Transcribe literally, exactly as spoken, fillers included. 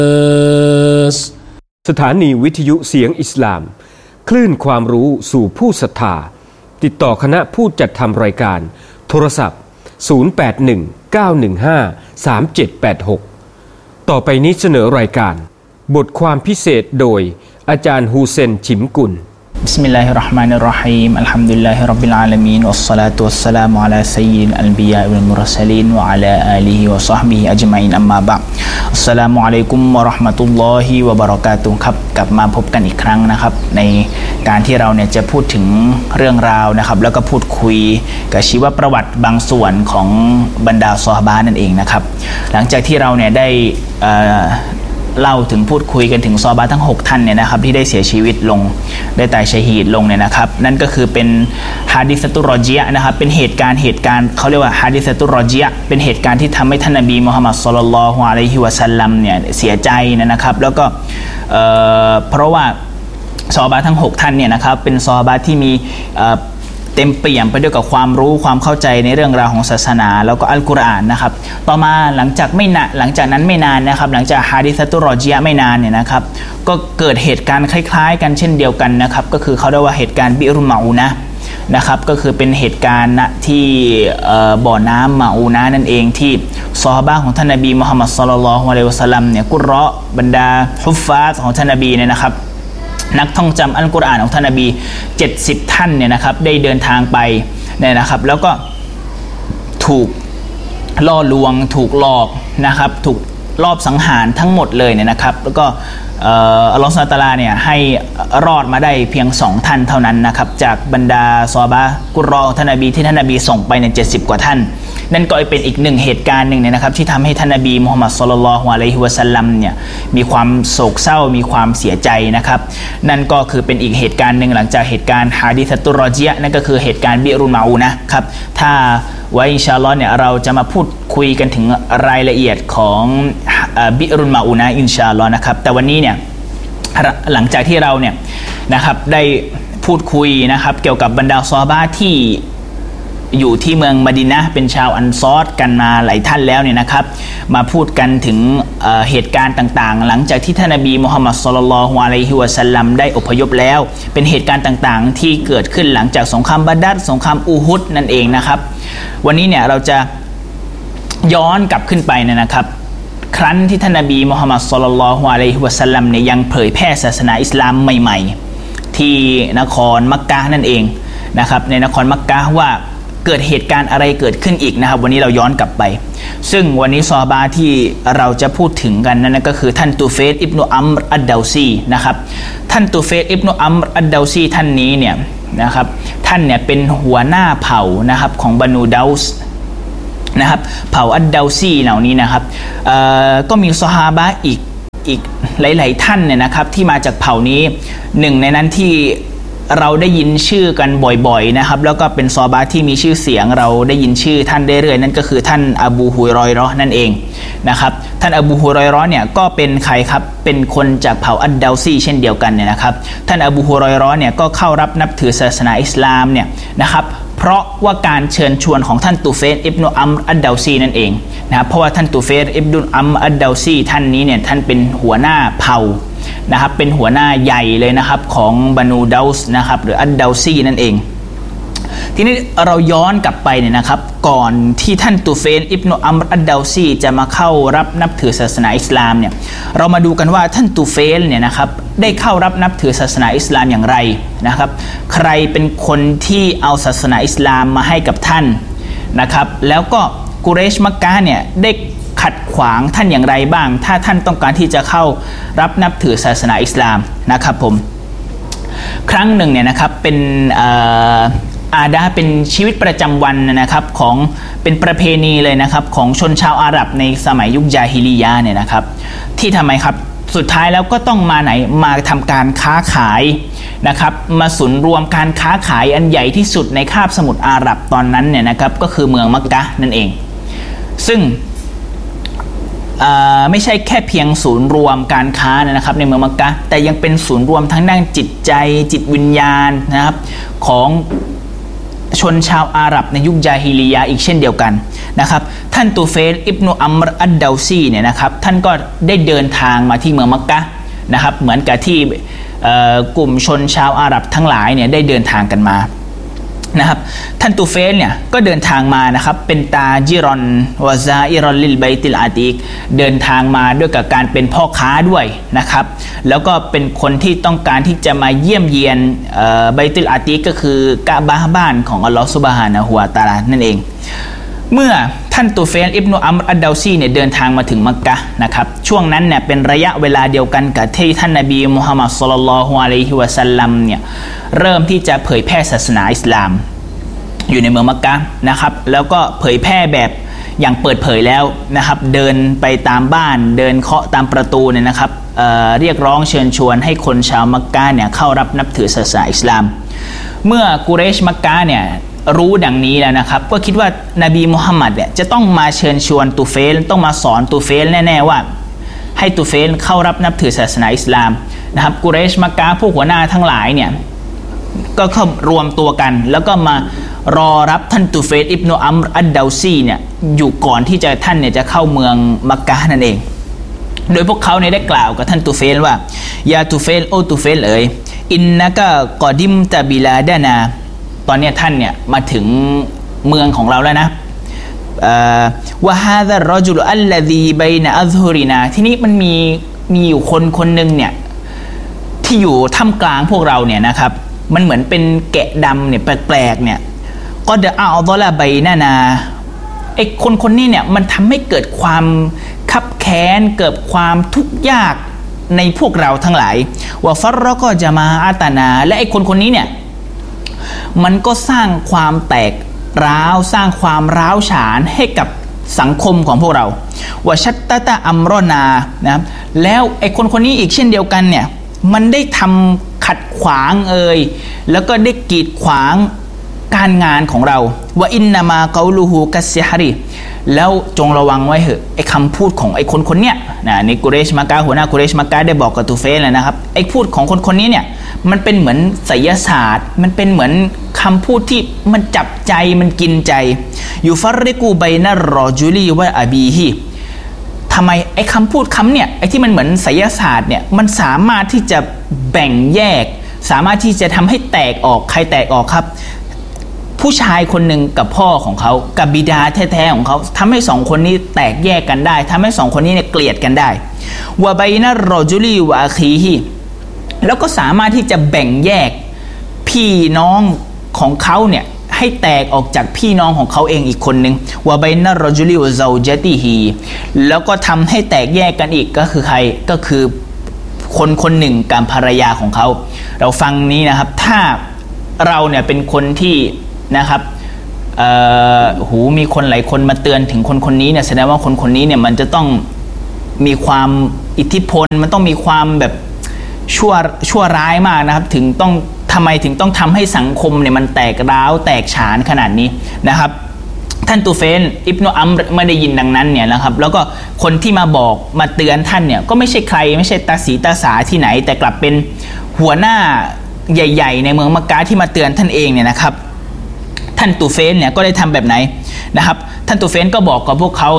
สถานีวิทยุเสียงอิสลามคลื่นความรู้สู่ผู้ศรัทธาติดต่อคณะผู้จัดทำรายการโทรศัพท์ศูนย์ แปด หนึ่ง เก้า หนึ่ง ห้า สาม เจ็ด แปด หกต่อไปนี้เสนอรายการบทความพิเศษโดยอาจารย์ฮูเซนฉิมกุลบิสมิลลาฮิรเราะห์มานิรเราะฮีมอัลฮัมดุลิลลาฮิร็อบบิลอาละมีนวัสศอลาตุวัสสลามุอะลาซัยยิดิลอันบิยาวัลมุรสลีนวะอะลาอาลิฮิวะศอฮบิฮิอัจมัยนอัมมาบะอ์อัสสลามุอะลัยกุมวะเราะห์มะตุลลอฮิวะบะเราะกาตุฮ์ครับกลับมาพบกันอีกครั้งนะครับในการที่เราเนี่ยจะพูดถึงเรื่องราวนะครับแล้วก็พูดคุยกับชีวประวัติบางส่วนของบรรดาซอฮาบะห์นั่นเองนะครับหลังจากที่เราเนี่ยได้เอ่อเล่าถึงพูดคุยกันถึงซอฮาบะห์ทั้งหกท่านเนี่ยนะครับที่ได้เสียชีวิตลงได้ตายชะฮีดลงเนี่ยนะครับนั่นก็คือเป็นฮะดิษะตุรรอญิยะห์นะครับเป็นเหตุการณ์เหตุการณ์เขาเรียกว่าฮะดิษะตุรรอญิยะห์เป็นเหตุการณ์ที่ทำให้ท่านนบีมุฮัมมัดศ็อลลัลลอฮุอะลัยฮิวะซัลลัมเนี่ยเสียใจนะครับแล้วก็เอ่อเพราะว่าซอฮาบะห์ทั้งหกท่านเนี่ยนะครับเป็นซอฮาบะห์ที่มีเอ่อเต็มเปี่ยมไปด้วยกับความรู้ความเข้าใจในเรื่องราวของศาสนาแล้วก็อัลกุรอานนะครับต่อมาหลังจากไม่นานหลังจากนั้นไม่นานนะครับหลังจากฮะดิษะตุรรอญิยะห์ไม่นานเนี่ยนะครับก็เกิดเหตุการณ์คล้ายๆกันเช่นเดียวกันนะครับก็คือเขาเรียกว่าเหตุการณ์บิรุลมาอูนะห์นะครับก็คือเป็นเหตุการณ์ณที่บ่อน้ำมาอูนะห์นั่นเองที่ซอฮาบะห์ของท่านนบีมุฮัมมัดศ็อลลัลลอฮุอะลัยฮิวะซัลลัมเนี่ยกุรเราะห์บรรดาฮุฟฟาซของท่านนบีเนี่ยนะครับนักท่องจำอัลกุรอานของท่านนบีเจ็ดสิบท่านเนี่ยนะครับได้เดินทางไปเนี่ยนะครับแล้วก็ถูกล่อลวงถูกหลอกนะครับถูกลอบสังหารทั้งหมดเลยเนี่ยนะครับแล้วก็อัลลอฮฺซุบฮานะฮูวะตะอาลาเนี่ยให้รอดมาได้เพียงสองท่านเท่านั้นนะครับจากบรรดาซอฮาบะห์กุรเราะห์ท่านนบีที่ท่านนบีส่งไปเนี่ยเจ็ดสิบกว่าท่านนั่นก็เป็นอีกหนึ่งเหตุการณ์หนึ่งเนี่ยนะครับที่ทำให้ท่านนบีมุฮัมมัดศ็อลลัลลอฮุอะลัยฮิวะซัลลัมเนี่ยมีความโศกเศร้ามีความเสียใจนะครับนั่นก็คือเป็นอีกเหตุการณ์หนึ่งหลังจากเหตุการณ์ฮะดิษะตุรรอญิยะห์นั่นก็คือเหตุการณ์บิรุลมาอูนะห์ครับถ้าไว้อินชาอัลลอฮ์เนี่ยเราจะมาพูดคุยกันถึงรายละเอียดของบิรุลมาอูนะห์อินชาอัลลอฮ์นะครับแต่วันนี้เนี่ยหลังจากที่เราเนี่ยนะครับได้พูดคุยนะครับเกี่ยวกับบรรดาซอฮาบะห์ที่อยู่ที่เมืองมะดีนะห์เป็นชาวอันซอรกันมาหลายท่านแล้วเนี่ยนะครับมาพูดกันถึง เอ่อ เหตุการณ์ต่างๆหลังจากที่ท่านนบีมุฮัมมัดศ็อลลัลลอฮุอะลัยฮิวะซัลลัมได้อพยพแล้วเป็นเหตุการณ์ต่างๆที่เกิดขึ้นหลังจากสงครามบาดัรสงครามอูฮุดนั่นเองนะครับวันนี้เนี่ยเราจะย้อนกลับขึ้นไปเนี่ยนะครับครั้นที่ท่านนบีมุฮัมมัดศ็อลลัลลอฮุอะลัยฮิวะซัลลัมเนี่ยยังเผยแพร่ศาสนาอิสลามใหม่ๆที่นครมักกะฮ์นั่นเองนะครับในนครมักกะฮ์ว่าเกิดเหตุการณ์อะไรเกิดขึ้นอีกนะครับวันนี้เราย้อนกลับไปซึ่งวันนี้ซอฮาบะห์ที่เราจะพูดถึงกันนั่นก็คือท่านตูเฟซอิบนุอัมรอัดดาวซีนะครับท่านตูเฟซอิบนุอัมรอัดดาวซีท่านนี้เนี่ยนะครับท่านเนี่ยเป็นหัวหน้าเผ่านะครับของบานูดาวส์นะครับเผ่าอัดดาวซีเหล่านี้นะครับก็มีซอฮาบะห์อีกอีกหลายๆท่านเนี่ยนะครับที่มาจากเผ่านี้หนึ่งในนั้นที่เราได้ยินชื่อกันบ่อยๆนะครับแล้วก็เป็นซอฮาบะห์ที่มีชื่อเสียงเราได้ยินชื่อท่านเรื่อยๆนั่นก็คือท่านอบูฮุรอยเราะห์นั่นเองนะครับท่านอบูฮุรอยเราะห์เนี่ยก็เป็นใครครับเป็นคนจากเผ่าอัดดาวซีเช่นเดียวกันเนี่ยนะครับท่านอบูฮุรอยเราะห์เนี่ยก็เข้ารับนับถือศาสนาอิสลามเนี่ยนะครับเพราะว่าการเชิญชวนของท่านตูเฟซอิบนุอัมรอัดดาวซีนั่นเองนะครับเพราะว่าท่านตูเฟซอิบนุอัมรอัดดาวซีท่านนี้เนี่ยท่านเป็นหัวหน้าเผ่านะครับเป็นหัวหน้าใหญ่เลยนะครับของบานูดาวส์นะครับหรืออัดดาวซีนั่นเองทีนี้เราย้อนกลับไปเนี่ยนะครับก่อนที่ท่านตูเฟซอิบนุอัมรอัดดาวซีจะมาเข้ารับนับถือศาสนาอิสลามเนี่ยเรามาดูกันว่าท่านตูเฟซเนี่ยนะครับได้เข้ารับนับถือศาสนาอิสลามอย่างไรนะครับใครเป็นคนที่เอาศาสนาอิสลามมาให้กับท่านนะครับแล้วก็กุเรชมักกะฮ์เนี่ยได้ขัดขวางท่านอย่างไรบ้างถ้าท่านต้องการที่จะเข้ารับนับถือศาสนาอิสลามนะครับผมครั้งหนึ่งเนี่ยนะครับเป็นอาดาเป็นชีวิตประจำวันนะครับของเป็นประเพณีเลยนะครับของชนชาวอาหรับในสมัยยุคญาฮิลียะห์เนี่ยนะครับที่ทำไมครับสุดท้ายแล้วก็ต้องมาไหนมาทำการค้าขายนะครับมาศูนย์รวมการค้าขายอันใหญ่ที่สุดในคาบสมุทรอาหรับตอนนั้นเนี่ยนะครับก็คือเมืองมักกะฮ์นั่นเองซึ่งไม่ใช่แค่เพียงศูนย์รวมการค้านะครับในเมืองมักกะฮ์แต่ยังเป็นศูนย์รวมทั้งด้านจิตใจจิตวิญญาณนะครับของชนชาวอาหรับในยุคญาฮิลิยะห์อีกเช่นเดียวกันนะครับท่านตูเฟลอิบนุอัมรอัดดาวซีเนี่ยนะครับท่านก็ได้เดินทางมาที่เมืองมักกะฮ์นะครับเหมือนกับที่กลุ่มชนชาวอาหรับทั้งหลายเนี่ยได้เดินทางกันมานะครับท่านตูเฟลเนี่ยก็เดินทางมานะครับเป็นตาจิรอนวะซาอิรอนลิลไบติลอาติกเดินทางมาด้วยกับการเป็นพ่อค้าด้วยนะครับแล้วก็เป็นคนที่ต้องการที่จะมาเยี่ยมเยียนไบติลอาติกก็คือกะบะห์บ้านของอัลลอฮฺซุบฮานะฮูวะตะอาลานั่นเองเมื่อท่านตูเฟลอิบนุอัมรอัดดาวซีเนี่ยเดินทางมาถึงมักกะฮ์นะครับช่วงนั้นเนี่ยเป็นระยะเวลาเดียวกันกับที่ท่านนบีมุฮัมมัดศ็อลลัลลอฮุอะลัยฮิวะซัลลัมเนี่ยเริ่มที่จะเผยแพร่ศาสนาอิสลามอยู่ในเมืองมักกะฮ์นะครับแล้วก็เผยแพร่แบบอย่างเปิดเผยแล้วนะครับเดินไปตามบ้านเดินเคาะตามประตูเนี่ยนะครับ เอ่อ เรียกร้องเชิญชวนให้คนชาวมักกะฮ์เนี่ยเข้ารับนับถือศาสนาอิสลามเมื่อกุเรชมักกะฮ์เนี่ยรู้ดังนี้แล้วนะครับก็คิดว่านบีมุฮัมมัดเนี่ยจะต้องมาเชิญชวนตูเฟลต้องมาสอนตูเฟลแน่ๆว่าให้ตูเฟลเข้ารับนับถือศาสนาอิสลามนะครับกุเรชมักกะฮ์พวกหัวหน้าทั้งหลายเนี่ยก็เข้ารวมตัวกันแล้วก็มารอรับท่านตูเฟลอิบนุอัมรอัดดาวซีเนี่ยอยู่ก่อนที่จะท่านเนี่ยจะเข้าเมืองมักกะฮ์นั่นเองโดยพวกเขาเนี่ยได้กล่าวกับท่านตูเฟลว่ายาตูเฟลโอตูเฟลเอ๋ยอินนะกะกอดิมตะบิลาดานาตอนนี้ท่านเนี่ยมาถึงเมืองของเราแล้วนะวะฮาซารอจุลอัลลซีบัยนะอัซฮุรินาที่นี้มันมีมีอยู่คนคนหนึ่งเนี่ยที่อยู่ท่ามกลางพวกเราเนี่ยนะครับมันเหมือนเป็นแกะดำเนี่ยแปลกๆเนี่ยก็เดอาอัลลอฮฺบัยนานาไอ้คนคนนี้เนี่ยมันทำให้เกิดความคับแค้นเกิดความทุกข์ยากในพวกเราทั้งหลายวะฟัรรอก็จะมาอาตานาและไอ้คนคนนี้เนี่ยมันก็สร้างความแตกร้าวสร้างความร้าวฉานให้กับสังคมของพวกเราวะชัตตะตะอัมรอนานะครับแล้วไอ้คนคนนี้อีกเช่นเดียวกันเนี่ยมันได้ทำขัดขวางเอ่ยแล้วก็ได้กีดขวางการงานของเราว่าอินนามาเกาลูฮูกัสซิฮารีแล้วจงระวังไว้เถอะไอ้คำพูดของไอ้คนคนเนี้ยนะในกุเรชมักกะฮ์หัวหน้ากุเรชมักกะฮ์ได้บอกกับตูเฟลเลยนะครับไอ้พูดของคนคนนี้เนี่ยมันเป็นเหมือนไสยศาสตร์มันเป็นเหมือนคำพูดที่มันจับใจมันกินใจยูฟัรริกูบัยนะรอจุลีวะอบีฮีทำไมไอ้คำพูดคำเนี่ยไอ้ที่มันเหมือนไสยศาสตร์เนี่ยมันสามารถที่จะแบ่งแยกสามารถที่จะทำให้แตกออกใครแตกออกครับผู้ชายคนหนึ่งกับพ่อของเขากับบิดาแท้ๆของเขาทำให้สองคนนี้แตกแยกกันได้ทำให้สองคนนี้เนี่ยเกลียดกันได้วะบัยนะรอจุลีวะอาคีฮีแล้วก็สามารถที่จะแบ่งแยกพี่น้องของเขาเนี่ยให้แตกออกจากพี่น้องของเขาเองอีกคนนึงวะบัยนะรอจุลีวะซาวญะติฮีแล้วก็ทำให้แตกแยกกันอีกก็คือใครก็คือคนคนหนึ่งกับภรรยาของเขาเราฟังนี้นะครับถ้าเราเนี่ยเป็นคนที่นะครับเอ่อหูมีคนหลายคนมาเตือนถึงคนคนนี้เนี่ยแสดงว่าคนคนนี้เนี่ยมันจะต้องมีความอิทธิพลมันต้องมีความแบบชั่วชั่วร้ายมากนะครับถึงต้องทำไมถึงต้องทำให้สังคมเนี่ยมันแตกร้าวแตกฉานขนาดนี้นะครับท่านตูเฟลอิบนุอัมรไม่ได้ยินดังนั้นเนี่ยนะครับแล้วก็คนที่มาบอกมาเตือนท่านเนี่ยก็ไม่ใช่ใครไม่ใช่ตาสีตาสาที่ไหนแต่กลับเป็นหัวหน้าใหญ่ๆในเมืองมักกะฮ์ที่มาเตือนท่านเองเนี่ยนะครับท่านตูเฟลเนี่ยก็ได้ทำแบบไหนนะครับท่านตูเฟลก็บอกกับพวกเขา